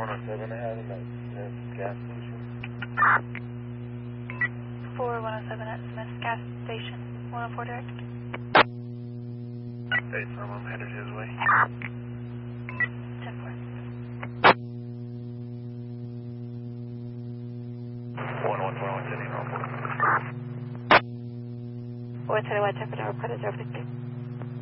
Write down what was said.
107 ahead of the Smith gas station. 4107 at Smith gas station, 104 direct. Hey, from I'm headed his way. 10-4. 114, 110, 421 temperature, credit 050.